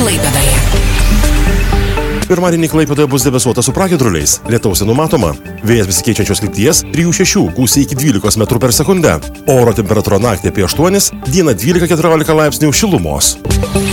Klaipėdoje. Pirmadienį Klaipėdoje bus debesuota su pragiedruliais. Lietaus nenumatoma. Vėjas besikeičiančios krypties 3–6, gūsiai iki 12 metrų per sekundę. Oro temperatūra naktį apie 8, dieną 12–14 laipsnių šilumos.